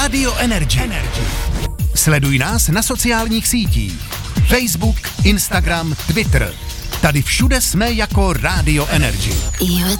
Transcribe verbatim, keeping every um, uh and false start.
Radio Energy. Energy. Sleduj nás na sociálních sítích. Facebook, Instagram, Twitter. Tady všude jsme jako Radio Energy. You